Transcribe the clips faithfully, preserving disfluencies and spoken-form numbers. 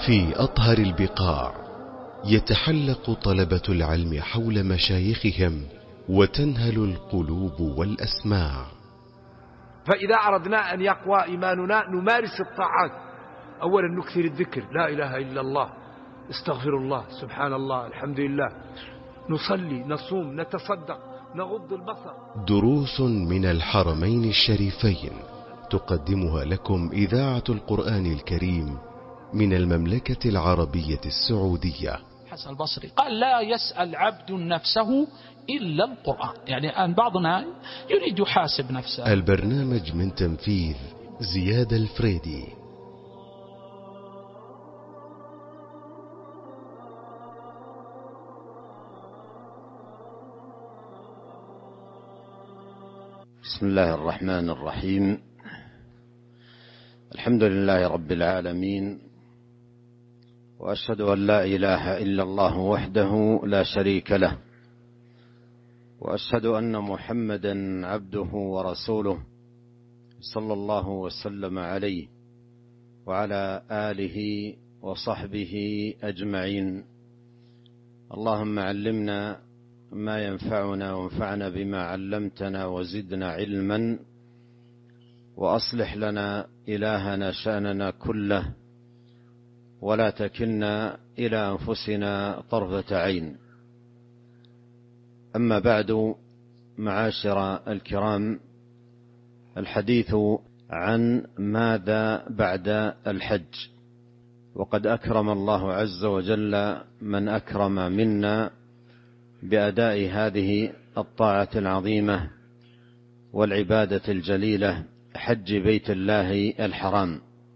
في أطهر البقاع يتحلق طلبة العلم حول مشايخهم وتنهل القلوب والأسماع. فإذا أردنا أن يقوى إيماننا نمارس الطاعات. أولا نكثر الذكر، لا إله إلا الله، استغفر الله، سبحان الله، الحمد لله، نصلي، نصوم، نتصدق، نغض البصر. دروس من الحرمين الشريفين تقدمها لكم إذاعة القرآن الكريم من المملكة العربية السعودية. حسن البصري قال: لا يسأل عبد نفسه إلا القرآن. يعني الآن بعضنا يريد يحاسب نفسه. البرنامج من تنفيذ زياد الفريدي. بسم الله الرحمن الرحيم. الحمد لله رب العالمين، وأشهد أن لا إله إلا الله وحده لا شريك له، وأشهد أن محمدا عبده ورسوله صلى الله وسلم عليه وعلى آله وصحبه أجمعين. اللهم علمنا ما ينفعنا وانفعنا بما علمتنا وزدنا علما، وأصلح لنا إلهنا شأننا كله، ولا تكلنا إلى أنفسنا طرفة عين. أما بعد، معاشر الكرام، الحديث عن ماذا بعد الحج. وقد أكرم الله عز وجل من أكرم منا بأداء هذه الطاعة العظيمة والعبادة الجليلة، حج بيت الله الحرام،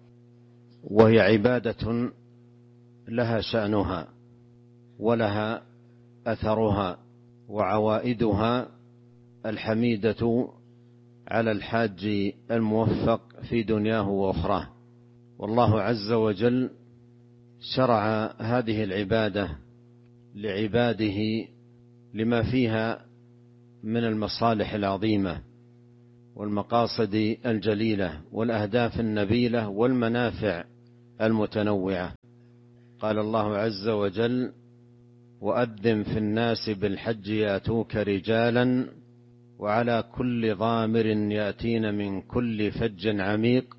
وهي عبادة لها شأنها ولها أثرها وعوائدها الحميدة على الحاج الموفق في دنياه وأخراه. والله عز وجل شرع هذه العبادة لعباده لما فيها من المصالح العظيمة والمقاصد الجليلة والأهداف النبيلة والمنافع المتنوعة. قال الله عز وجل: وأذن في الناس بالحج يأتوك رجالا وعلى كل ضامر يأتين من كل فج عميق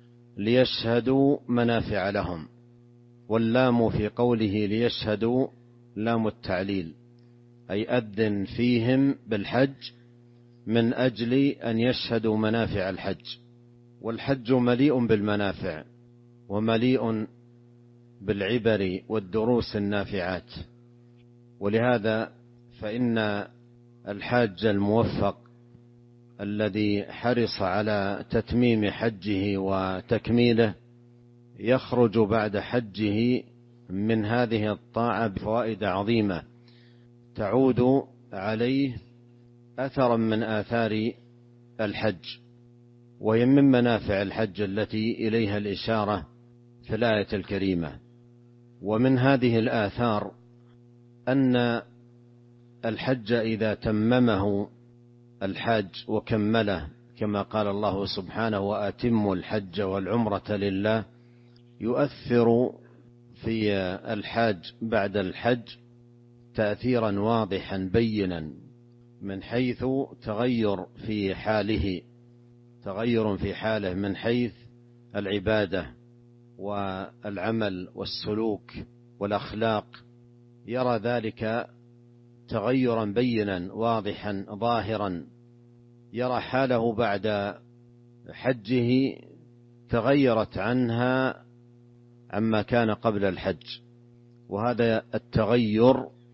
ليشهدوا منافع لهم. واللام في قوله ليشهدوا لام التعليل، أي أذن فيهم بالحج من أجل أن يشهدوا منافع الحج. والحج مليء بالمنافع ومليء بالعبر والدروس النافعات. ولهذا فإن الحاج الموفق الذي حرص على تتميم حجه وتكميله يخرج بعد حجه من هذه الطاعة بفوائد عظيمة تعود عليه أثرا من آثار الحج، وهي من منافع الحج التي إليها الإشارة في الآية الكريمة. ومن هذه الآثار أن الحج إذا تممه الحاج وكمله، كما قال الله سبحانه: وأتموا الحج والعمرة لله، يؤثر في الحاج بعد الحج تأثيرا واضحا بينا، من حيث تغير في حاله تغير في حاله من حيث العبادة والعمل والسلوك والأخلاق. يرى ذلك تغيرا بينا واضحا ظاهرا. يرى حاله بعد حجه تغيرت عنها عما كان قبل الحج. وهذا التغير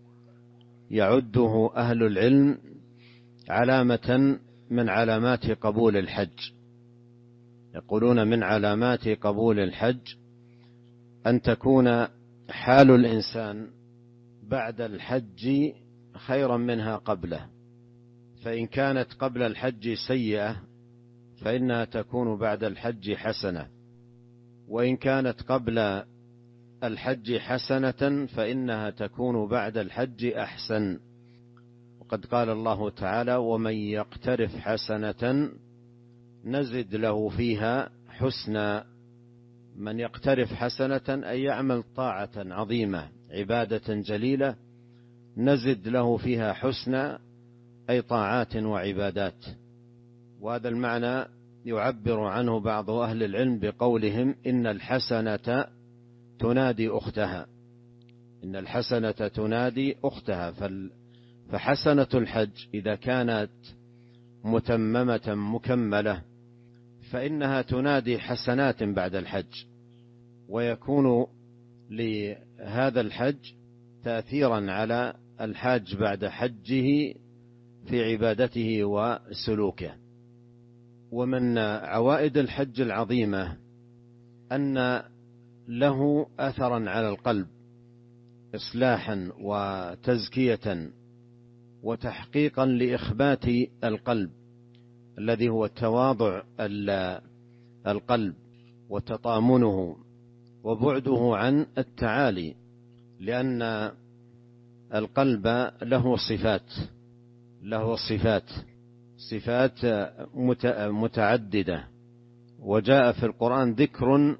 يعده أهل العلم علامة من علامات قبول الحج. يقولون: من علامات قبول الحج أن تكون حال الإنسان بعد الحج خيرا منها قبله. فإن كانت قبل الحج سيئة فإنها تكون بعد الحج حسنة، وإن كانت قبل الحج حسنة فإنها تكون بعد الحج أحسن. وقد قال الله تعالى: ومن يقترف حسنة نزد له فيها حسنا. من يقترف حسنة أي يعمل طاعة عظيمة عبادة جليلة نزد له فيها حسنى أي طاعات وعبادات. وهذا المعنى يعبر عنه بعض أهل العلم بقولهم إن الحسنة تنادي أختها، إن الحسنة تنادي أختها. فحسنة الحج إذا كانت متممة مكملة فإنها تنادي حسنات بعد الحج، ويكون لهذا الحج تأثيرا على الحاج بعد حجه في عبادته وسلوكه. ومن عوائد الحج العظيمة أن له أثرا على القلب إصلاحا وتزكية وتحقيقا لإخبات القلب الذي هو تواضع القلب وتطامنه وبعده عن التعالي، لأن القلب له صفات له صفات صفات متعددة، وجاء في القرآن ذكر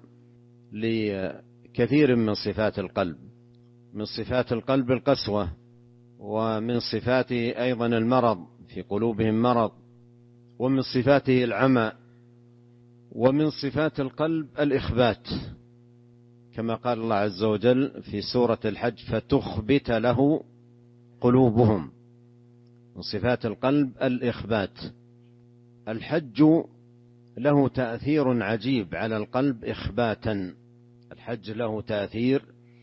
لكثير من صفات القلب. من صفات القلب القسوة، ومن صفاته أيضا المرض، في قلوبهم مرض، ومن صفاته العمى، ومن صفات القلب الإخبات، كما قال الله عز وجل في سورة الحج فتخبت له قلوبهم. من صفات القلب الإخبات. الحج له تأثير عجيب على القلب إخباتا، الحج له تأثير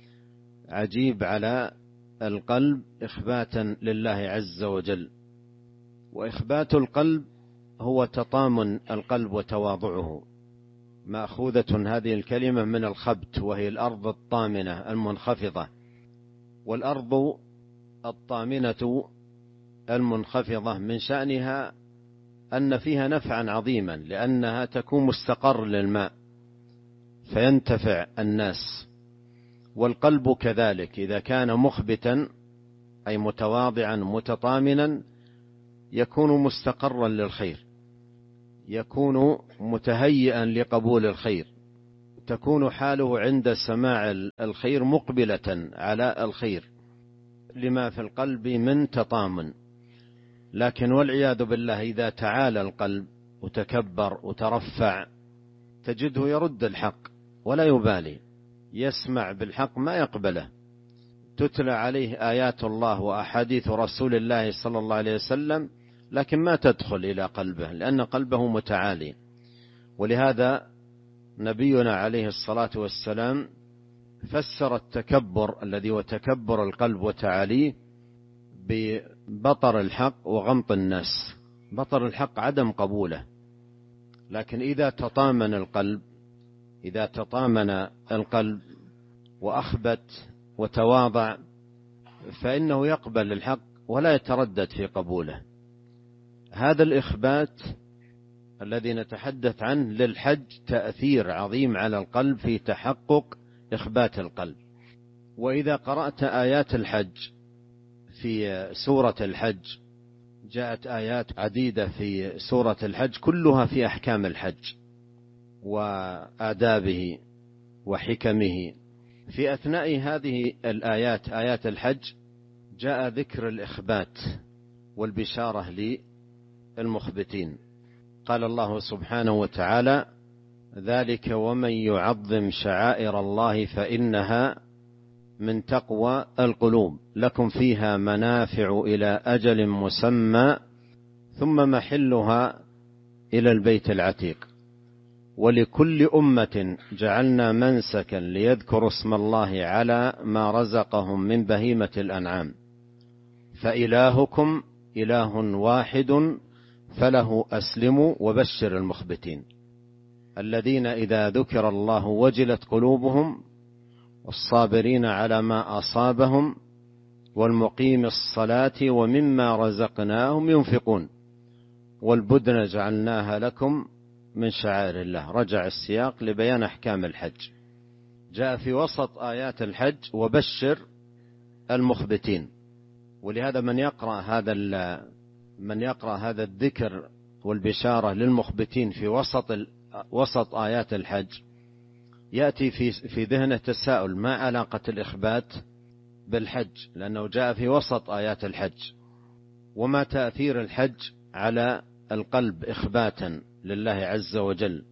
عجيب على القلب إخباتا لله عز وجل. وإخبات القلب هو تطامن القلب وتواضعه. مأخوذة هذه الكلمة من الخبت، وهي الأرض الطامنة المنخفضة. والأرض الطامنة المنخفضة من شأنها أن فيها نفعا عظيما، لأنها تكون مستقر للماء فينتفع الناس. والقلب كذلك إذا كان مخبتا أي متواضعا متطامنا يكون مستقرا للخير، يكون متهيئا لقبول الخير، تكون حاله عند سماع الخير مقبلة على الخير لما في القلب من تطامن. لكن والعياذ بالله إذا تعالى القلب وتكبر وترفع تجده يرد الحق ولا يبالي، يسمع بالحق ما يقبله، تتلى عليه آيات الله وأحاديث رسول الله صلى الله عليه وسلم لكن ما تدخل إلى قلبه، لأن قلبه متعالي. ولهذا نبينا عليه الصلاة والسلام فسر التكبر الذي هو تكبر القلب وتعاليه ببطر الحق وغمط الناس. بطر الحق عدم قبوله، لكن إذا تطامن القلب إذا تطامن القلب وأخبت وتواضع فإنه يقبل الحق ولا يتردد في قبوله. هذا الإخبات الذي نتحدث عنه للحج تأثير عظيم على القلب في تحقق إخبات القلب. وإذا قرأت آيات الحج في سورة الحج، جاءت آيات عديدة في سورة الحج كلها في أحكام الحج وآدابه وحكمه. في أثناء هذه الآيات آيات الحج جاء ذكر الإخبات والبشارة للمخبتين. قال الله سبحانه وتعالى: ذلك ومن يعظم شعائر الله فإنها من تقوى القلوب لكم فيها منافع إلى أجل مسمى ثم محلها إلى البيت العتيق ولكل أمة جعلنا منسكا ليذكروا اسم الله على ما رزقهم من بهيمة الأنعام فإلهكم إله واحد فله أسلموا وبشر المخبتين الذين إذا ذكر الله وجلت قلوبهم والصابرين على ما أصابهم والمقيم الصلاة ومما رزقناهم ينفقون والبدن جعلناها لكم من شعائر الله. رجع السياق لبيان أحكام الحج. جاء في وسط آيات الحج وبشر المخبتين. ولهذا من يقرأ هذا من يقرأ هذا الذكر والبشارة للمخبتين في وسط وسط آيات الحج يأتي في في ذهنه تساؤل: ما علاقة الإخبات بالحج؟ لأنه جاء في وسط آيات الحج. وما تأثير الحج على القلب إخباتا لله عز وجل؟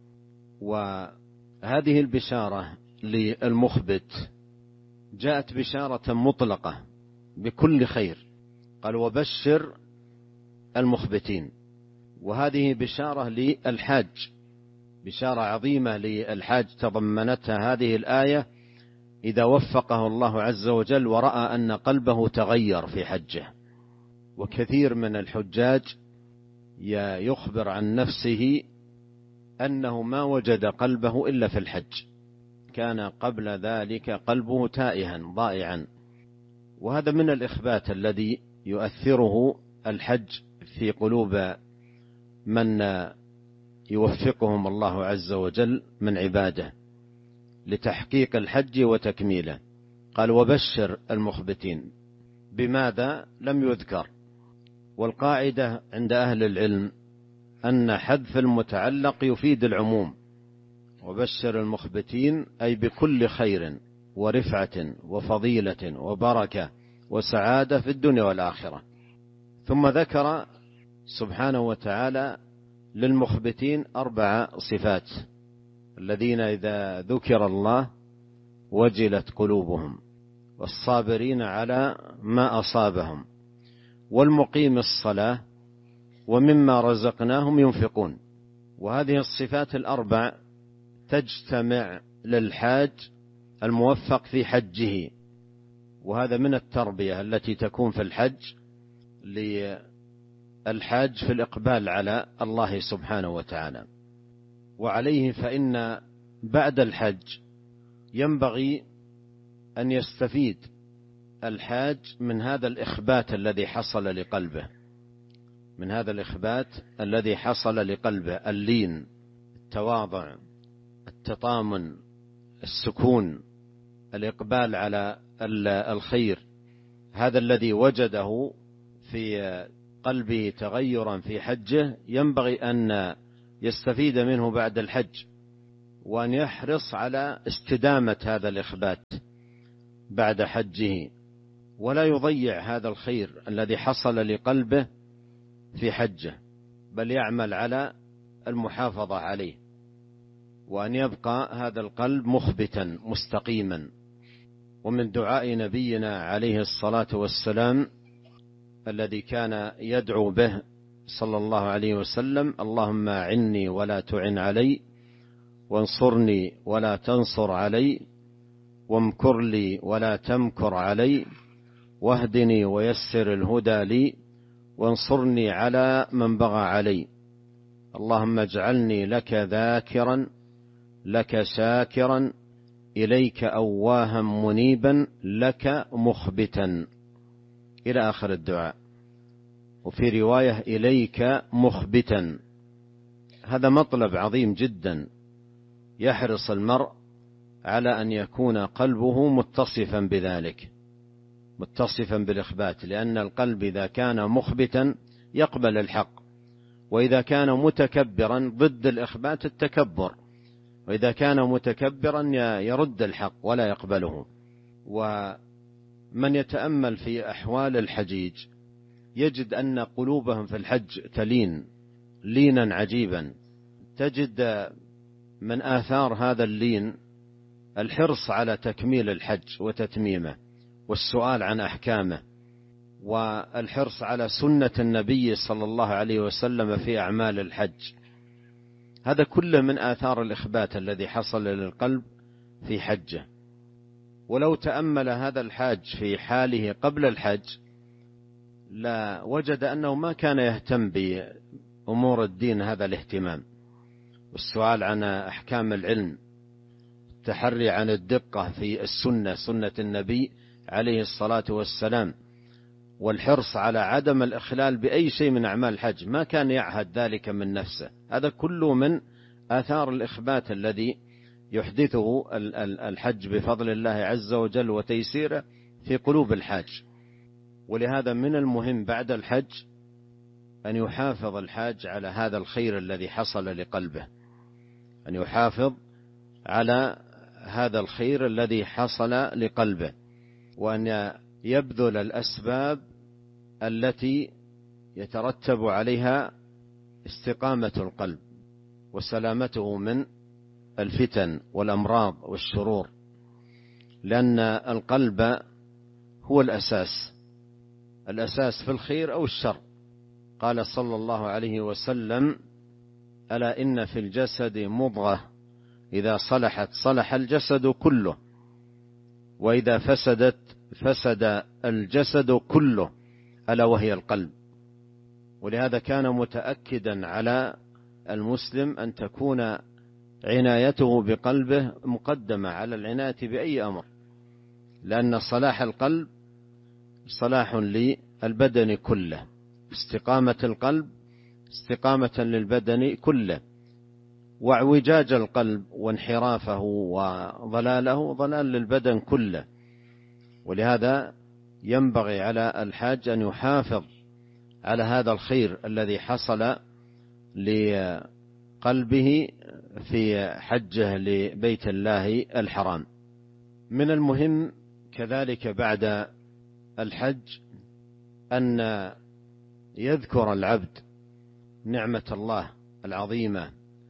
وهذه البشارة للمخبت جاءت بشارة مطلقة بكل خير، قال: وبشر المخبتين. وهذه بشارة للحاج، بشارة عظيمة للحاج تضمنتها هذه الآية إذا وفقه الله عز وجل ورأى أن قلبه تغير في حجه. وكثير من الحجاج يخبر عن نفسه أنه ما وجد قلبه إلا في الحج، كان قبل ذلك قلبه تائها ضائعا. وهذا من الإخبات الذي يؤثره الحج في قلوب من يوفقهم الله عز وجل من عباده لتحقيق الحج وتكميله. قال: وبشر المخبتين. بماذا لم يذكر؟ والقاعدة عند أهل العلم أن حذف المتعلق يفيد العموم. وبشر المخبتين أي بكل خير ورفعة وفضيلة وبركة وسعادة في الدنيا والآخرة. ثم ذكر سبحانه وتعالى للمخبتين أربع صفات: الذين إذا ذكر الله وجلت قلوبهم، والصابرين على ما أصابهم، والمقيم الصلاة، ومما رزقناهم ينفقون. وهذه الصفات الأربع تجتمع للحاج الموفق في حجه، وهذا من التربية التي تكون في الحج للحاج في الإقبال على الله سبحانه وتعالى. وعليه فإن بعد الحج ينبغي أن يستفيد الحاج من هذا الإخبات الذي حصل لقلبه، من هذا الإخبات الذي حصل لقلبه: اللين، التواضع، التطامن، السكون، الإقبال على الخير. هذا الذي وجده في قلبه تغيرا في حجه ينبغي أن يستفيد منه بعد الحج، وأن يحرص على استدامة هذا الإخبات بعد حجه، ولا يضيع هذا الخير الذي حصل لقلبه في حجه، بل يعمل على المحافظة عليه، وأن يبقى هذا القلب مخبتا مستقيما. ومن دعاء نبينا عليه الصلاة والسلام الذي كان يدعو به صلى الله عليه وسلم: اللهم أعني ولا تعن علي، وانصرني ولا تنصر علي، وامكر لي ولا تمكر علي، واهدني ويسر الهدى لي، وانصرني على من بغى علي. اللهم اجعلني لك ذاكرا لك شاكرا إليك أواها منيبا لك مخبتا، إلى آخر الدعاء. وفي رواية إليك مخبتا. هذا مطلب عظيم جدا، يحرص المرء على أن يكون قلبه متصفا بذلك، متصفا بالإخبات، لأن القلب إذا كان مخبتا يقبل الحق، وإذا كان متكبرا ضد الإخبات التكبر، وإذا كان متكبرا يرد الحق ولا يقبله. ومن يتأمل في أحوال الحجيج يجد أن قلوبهم في الحج تلين لينا عجيبا. تجد من آثار هذا اللين الحرص على تكميل الحج وتتميمه، والسؤال عن أحكامه، والحرص على سنة النبي صلى الله عليه وسلم في أعمال الحج. هذا كله من آثار الإخبات الذي حصل للقلب في حجه. ولو تأمل هذا الحاج في حاله قبل الحج لا وجد أنه ما كان يهتم بأمور الدين هذا الاهتمام، والسؤال عن أحكام العلم، التحري عن الدقة في السنة، سنة النبي عليه الصلاة والسلام، والحرص على عدم الإخلال بأي شيء من أعمال الحج، ما كان يعهد ذلك من نفسه. هذا كله من آثار الإخبات الذي يحدثه الحج بفضل الله عز وجل وتيسيره في قلوب الحاج. ولهذا من المهم بعد الحج أن يحافظ الحاج على هذا الخير الذي حصل لقلبه، أن يحافظ على هذا الخير الذي حصل لقلبه، وأن يبذل الأسباب التي يترتب عليها استقامة القلب وسلامته من الفتن والأمراض والشرور، لأن القلب هو الأساس الأساس في الخير أو الشر. قال صلى الله عليه وسلم: ألا إن في الجسد مضغة إذا صلحت صلح الجسد كله، وإذا فسدت فسد الجسد كله، ألا وهي القلب. ولهذا كان متأكدا على المسلم أن تكون عنايته بقلبه مقدمة على العناية بأي أمر، لأن صلاح القلب صلاح للبدن كله، استقامة القلب استقامة للبدن كله، واعوجاج القلب وانحرافه وضلاله ضلال للبدن كله. ولهذا ينبغي على الحاج أن يحافظ على هذا الخير الذي حصل لقلبه في حجه لبيت الله الحرام. من المهم كذلك بعد الحج أن يذكر العبد نعمة الله العظيمة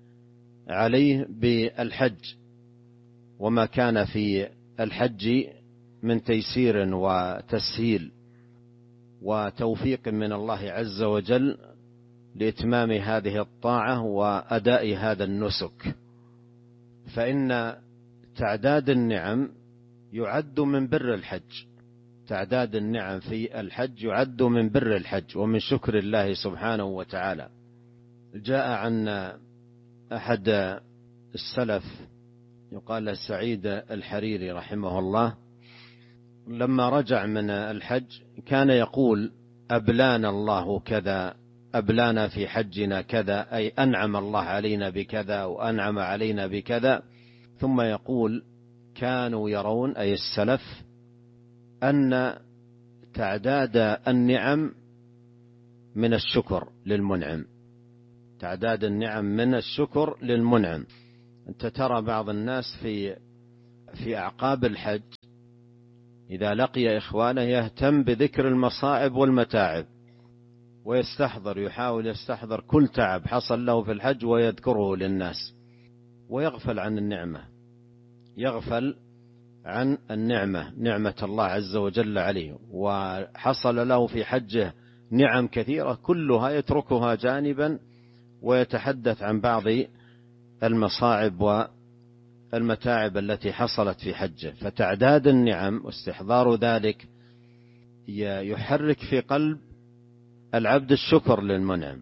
عليه بالحج، وما كان في الحج من تيسير وتسهيل وتوفيق من الله عز وجل لإتمام هذه الطاعة وأداء هذا النسك. فإن تعداد النعم يعد من بر الحج، تعداد النعم في الحج يعد من بر الحج ومن شكر الله سبحانه وتعالى. جاء عن أحد السلف يقال سعيد الحريري رحمه الله، لما رجع من الحج كان يقول: أبلانا الله كذا، أبلانا في حجنا كذا، أي أنعم الله علينا بكذا وأنعم علينا بكذا. ثم يقول: كانوا يرون، أي السلف، أن تعداد النعم من الشكر للمنعم، تعداد النعم من الشكر للمنعم. أنت ترى بعض الناس في في أعقاب الحج إذا لقي إخوانه يهتم بذكر المصاعب والمتاعب، ويستحضر يحاول يستحضر كل تعب حصل له في الحج ويذكره للناس، ويغفل عن النعمة، يغفل عن النعمة، نعمة الله عز وجل عليه. وحصل له في حجه نعم كثيرة كلها يتركها جانبا ويتحدث عن بعض المصاعب والمتاعب التي حصلت في حجه. فتعداد النعم واستحضار ذلك يحرك في قلب العبد الشكر للمنعم،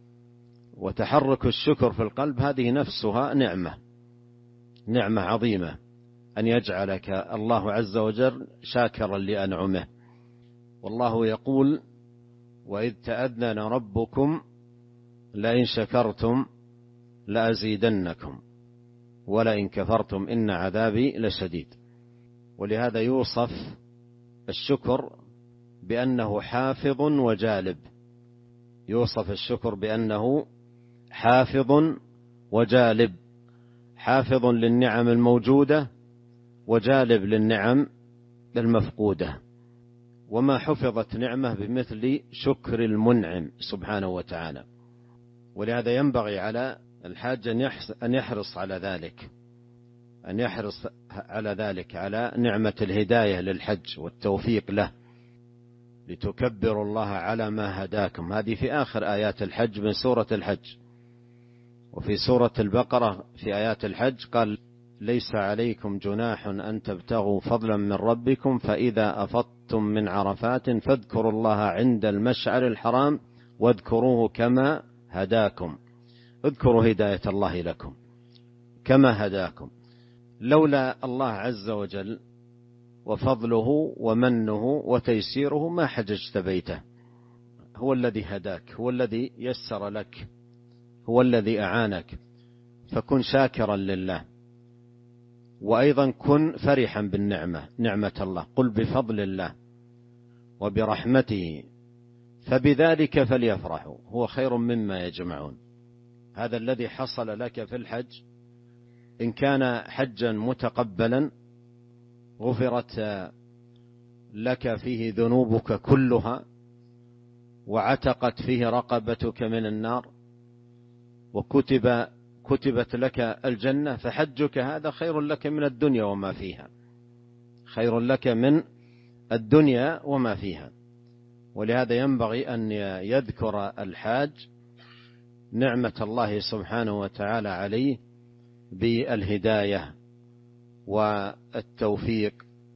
وتحرك الشكر في القلب هذه نفسها نعمة، نعمة عظيمة، أن يجعلك الله عز وجل شاكرا لأنعمه. والله يقول: وإذ تأذن ربكم لئن شكرتم لأزيدنكم ولئن كفرتم إن عذابي لشديد. ولهذا يوصف الشكر بأنه حافظ وجالب، يوصف الشكر بأنه حافظ وجالب، حافظ للنعم الموجودة وجالب للنعم المفقودة. وما حفظت نعمة بمثل شكر المنعم سبحانه وتعالى. ولهذا ينبغي على الحاج أن يحرص على ذلك، أن يحرص على ذلك، على نعمة الهداية للحج والتوفيق له، لتكبروا الله على ما هداكم. هذه في آخر آيات الحج من سورة الحج. وفي سورة البقرة في آيات الحج قال: ليس عليكم جناح أن تبتغوا فضلا من ربكم فإذا أفضتم من عرفات فاذكروا الله عند المشعر الحرام واذكروه كما هداكم. اذكروا هداية الله لكم كما هداكم. لولا الله عز وجل وفضله ومنه وتيسيره ما حججت بيته. هو الذي هداك، هو الذي يسر لك، هو الذي أعانك. فكن شاكرا لله، وأيضا كن فرحا بالنعمة، نعمة الله. قل بفضل الله وبرحمته فبذلك فليفرحوا هو خير مما يجمعون. هذا الذي حصل لك في الحج إن كان حجا متقبلا غفرت لك فيه ذنوبك كلها وعتقت فيه رقبتك من النار وكتب كتبت لك الجنة، فحجك هذا خير لك من الدنيا وما فيها، خير لك من الدنيا وما فيها. ولهذا ينبغي أن يذكر الحاج نعمة الله سبحانه وتعالى عليه بالهداية والتوفيق،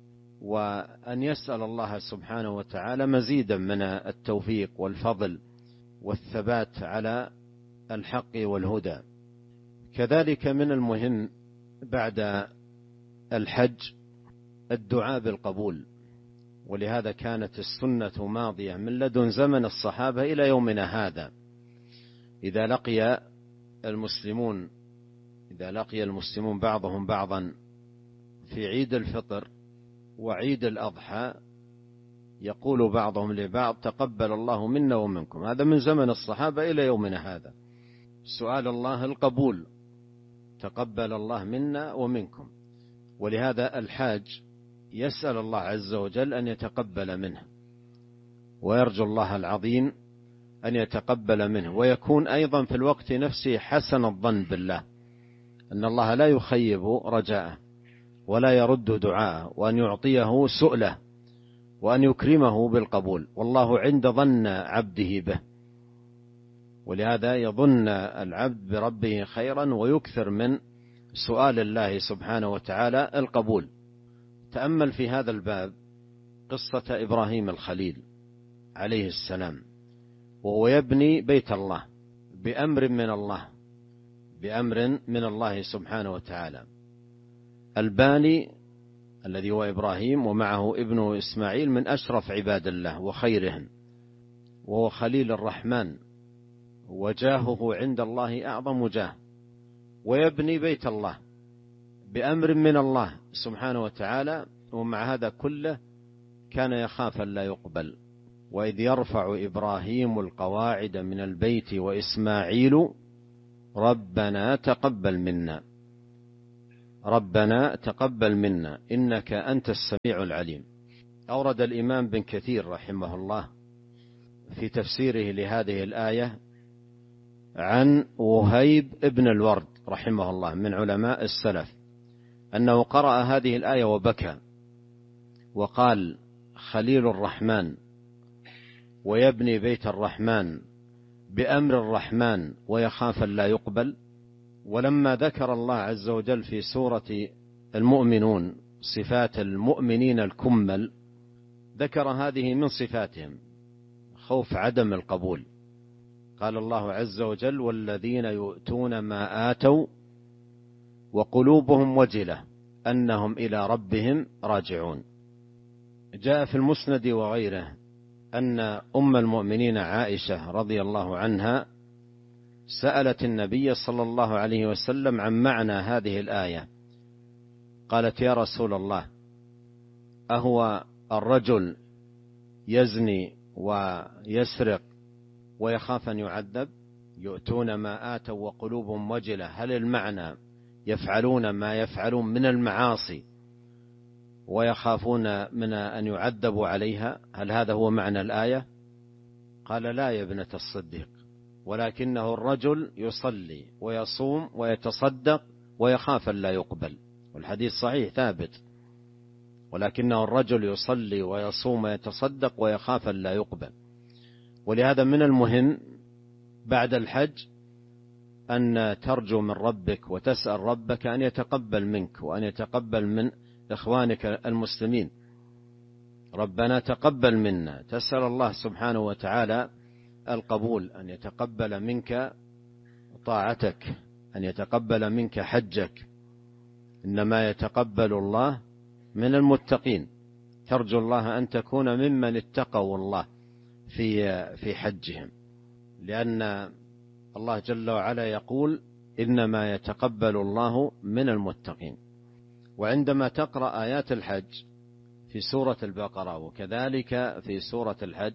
وأن يسأل الله سبحانه وتعالى مزيدا من التوفيق والفضل والثبات على الحق والهدى. كذلك من المهم بعد الحج الدعاء بالقبول، ولهذا كانت السنة ماضية من لدن زمن الصحابة إلى يومنا هذا. إذا لقي المسلمون إذا لقي المسلمون بعضهم بعضا في عيد الفطر وعيد الأضحى يقول بعضهم لبعض تقبل الله منا ومنكم. هذا من زمن الصحابة إلى يومنا هذا، سؤال الله القبول، تقبل الله منا ومنكم. ولهذا الحاج يسأل الله عز وجل أن يتقبل منه ويرجو الله العظيم أن يتقبل منه، ويكون أيضا في الوقت نفسه حسن الظن بالله أن الله لا يخيب رجاءه ولا يرد دعاءه، وأن يعطيه سؤله وأن يكرمه بالقبول، والله عند ظن عبده به. ولهذا يظن العبد بربه خيرا ويكثر من سؤال الله سبحانه وتعالى القبول. تأمل في هذا الباب قصة إبراهيم الخليل عليه السلام وهو يبني بيت الله بأمر من الله بأمر من الله سبحانه وتعالى. الباني الذي هو إبراهيم ومعه ابنه إسماعيل من أشرف عباد الله وخيرهم، وهو خليل الرحمن وجاهه عند الله أعظم جاه، ويبني بيت الله بأمر من الله سبحانه وتعالى، ومع هذا كله كان يخاف أن لا يقبل. وإذ يرفع إبراهيم القواعد من البيت وإسماعيل ربنا تقبل منا ربنا تقبل منا إنك أنت السميع العليم. أورد الإمام بن كثير رحمه الله في تفسيره لهذه الآية عن وهيب ابن الورد رحمه الله من علماء السلف أنه قرأ هذه الآية وبكى وقال خليل الرحمن ويبني بيت الرحمن بأمر الرحمن ويخاف لا يقبل. ولما ذكر الله عز وجل في سورة المؤمنون صفات المؤمنين الكمل ذكر هذه من صفاتهم خوف عدم القبول. قال الله عز وجل والذين يؤتون ما آتوا وقلوبهم وجلة أنهم إلى ربهم راجعون. جاء في المسند وغيره أن أم المؤمنين عائشة رضي الله عنها سألت النبي صلى الله عليه وسلم عن معنى هذه الآية، قالت يا رسول الله أهو الرجل يزني ويسرق ويخاف أن يعذب؟ يؤتون ما آتوا وقلوبهم وجلة، هل المعنى يفعلون ما يفعلون من المعاصي ويخافون من أن يعذبوا عليها؟ هل هذا هو معنى الآية؟ قال لا يا ابنة الصديق، ولكنه الرجل يصلي ويصوم ويتصدق ويخاف أن لا يقبل، والحديث صحيح ثابت، ولكنه الرجل يصلي ويصوم ويتصدق ويخاف أن لا يقبل. ولهذا من المهم بعد الحج أن ترجو من ربك وتسأل ربك أن يتقبل منك وأن يتقبل من إخوانك المسلمين. ربنا تقبل منا، تسأل الله سبحانه وتعالى القبول، أن يتقبل منك طاعتك، أن يتقبل منك حجك. إنما يتقبل الله من المتقين. ترجو الله أن تكون ممن اتقوا الله في في حجهم، لأن الله جل وعلا يقول إنما يتقبل الله من المتقين. وعندما تقرأ آيات الحج في سورة البقرة وكذلك في سورة الحج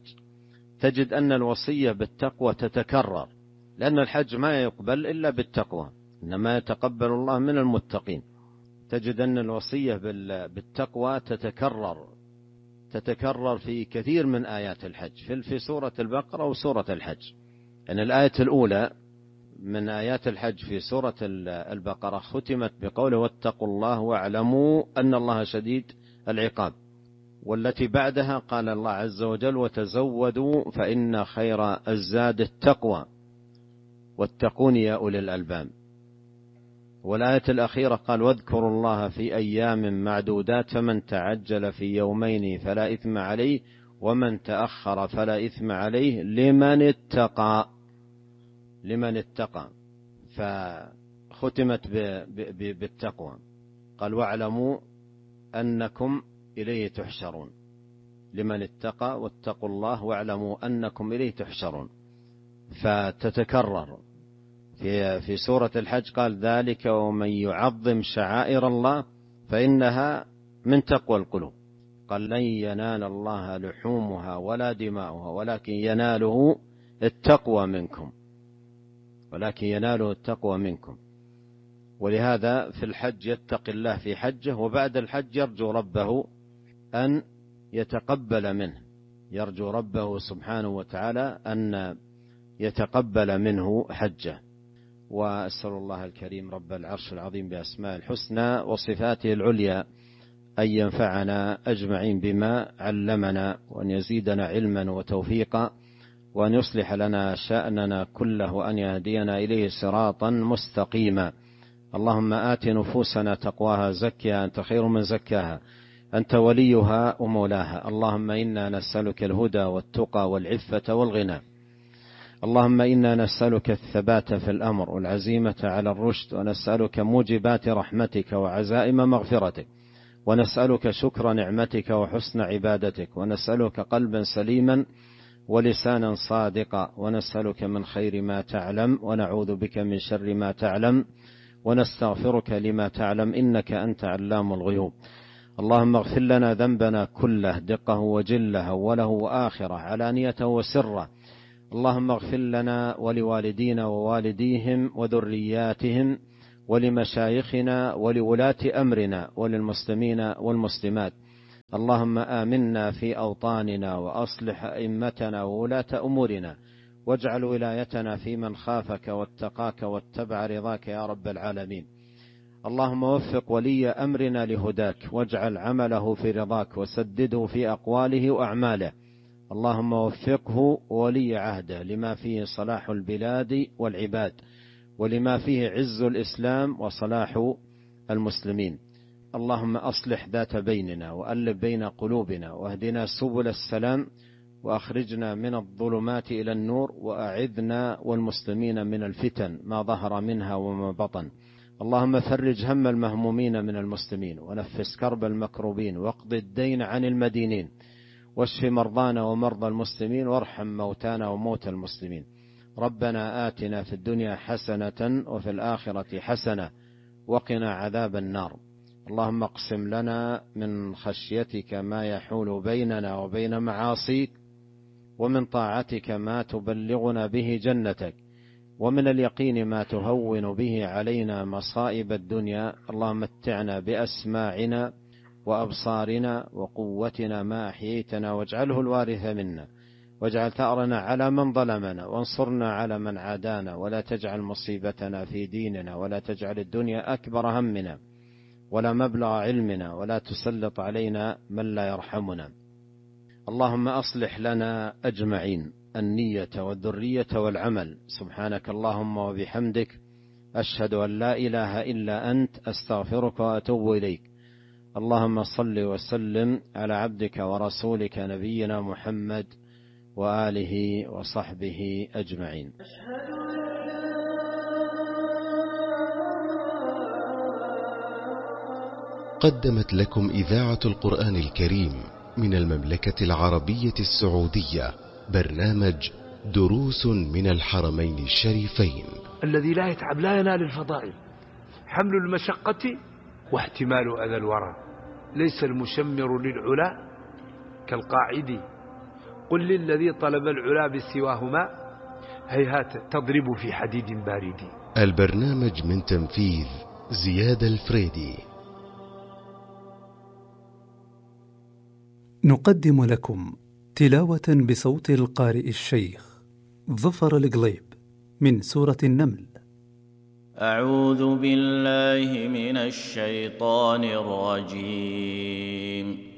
تجد أن الوصية بالتقوى تتكرر، لأن الحج ما يقبل إلا بالتقوى. إنما يتقبل الله من المتقين. تجد أن الوصية بالتقوى تتكرر تتكرر في كثير من آيات الحج، في سورة البقرة وسورة الحج. يعني الآية الأولى من آيات الحج في سورة البقرة ختمت بقوله واتقوا الله واعلموا أن الله شديد العقاب، والتي بعدها قال الله عز وجل وتزودوا فإن خير الزاد التقوى واتقون يا أولي الألباب. والآية الأخيرة قال واذكروا الله في أيام معدودات فمن تعجل في يومين فلا إثم عليه ومن تأخر فلا إثم عليه لمن اتقى لمن اتقى فختمت بالتقوى. قال واعلموا أنكم إليه تحشرون، لمن اتقى واتقوا الله واعلموا أنكم إليه تحشرون. فتتكرر في في سورة الحج قال ذلك ومن يعظم شعائر الله فإنها من تقوى القلوب. قال لن ينال الله لحومها ولا دماؤها ولكن يناله التقوى منكم ولكن يناله التقوى منكم. ولهذا في الحج يتقي الله في حجه، وبعد الحج يرجو ربه أن يتقبل منه، يرجو ربه سبحانه وتعالى أن يتقبل منه حجه. وأسأل الله الكريم رب العرش العظيم بأسماء الحسنى وصفاته العليا أن ينفعنا أجمعين بما علمنا، وأن يزيدنا علما وتوفيقا، وأن يصلح لنا شأننا كله، وأن يهدينا إليه صراطا مستقيما. اللهم آت نفوسنا تقواها زكها أنت خير من زكاها أنت وليها ومولاها. اللهم إنا نسألك الهدى والتقى والعفة والغنى. اللهم إنا نسألك الثبات في الأمر والعزيمة على الرشد، ونسألك موجبات رحمتك وعزائم مغفرتك، ونسألك شكر نعمتك وحسن عبادتك، ونسألك قلبا سليما ولسانا صادقا، ونسألك من خير ما تعلم ونعوذ بك من شر ما تعلم ونستغفرك لما تعلم إنك أنت علام الغيوب. اللهم اغفر لنا ذنبنا كله دقه وجله أوله وآخره علانيته وسره. اللهم اغفر لنا ولوالدينا ووالديهم وذرياتهم ولمشايخنا ولولاة أمرنا وللمسلمين والمسلمات. اللهم آمنا في أوطاننا وأصلح أئمتنا وولاة أمورنا، واجعل ولايتنا في من خافك واتقاك واتبع رضاك يا رب العالمين. اللهم وفق ولي أمرنا لهداك، واجعل عمله في رضاك، وسدده في أقواله وأعماله. اللهم وفقه ولي عهده لما فيه صلاح البلاد والعباد، ولما فيه عز الإسلام وصلاح المسلمين. اللهم أصلح ذات بيننا وألف بين قلوبنا، واهدنا سبل السلام، وأخرجنا من الظلمات إلى النور، وأعذنا والمسلمين من الفتن ما ظهر منها وما بطن. اللهم فرج هم المهمومين من المسلمين، ونفس كرب المكروبين، واقض الدين عن المدينين، واشف مرضانا ومرضى المسلمين، وارحم موتانا وموتى المسلمين. ربنا آتنا في الدنيا حسنة وفي الآخرة حسنة وقنا عذاب النار. اللهم اقسم لنا من خشيتك ما يحول بيننا وبين معاصيك، ومن طاعتك ما تبلغنا به جنتك، ومن اليقين ما تهون به علينا مصائب الدنيا. اللهم متعنا بأسماعنا وأبصارنا وقوتنا ما أحييتنا، واجعله الوارث منا، واجعل ثأرنا على من ظلمنا، وانصرنا على من عادانا، ولا تجعل مصيبتنا في ديننا، ولا تجعل الدنيا أكبر همنا ولا مبلغ علمنا، ولا تسلط علينا من لا يرحمنا. اللهم أصلح لنا أجمعين النية والذرية والعمل. سبحانك اللهم وبحمدك، أشهد أن لا إله إلا أنت، أستغفرك وأتوب إليك. اللهم صل وسلم على عبدك ورسولك نبينا محمد وآله وصحبه أجمعين. قدمت لكم إذاعة القرآن الكريم من المملكة العربية السعودية برنامج دروس من الحرمين الشريفين. الذي لا يتعب لا ينال الفضائل. حمل المشقة واحتمال أذى الورى، ليس المشمر للعلا كالقاعد. قل للذي طلب العلا بسواهما هيهات تضرب في حديد بارد. البرنامج من تنفيذ زياد الفريدي. نقدم لكم تلاوة بصوت القارئ الشيخ ظفر القليب من سورة النمل. أعوذ بالله من الشيطان الرجيم.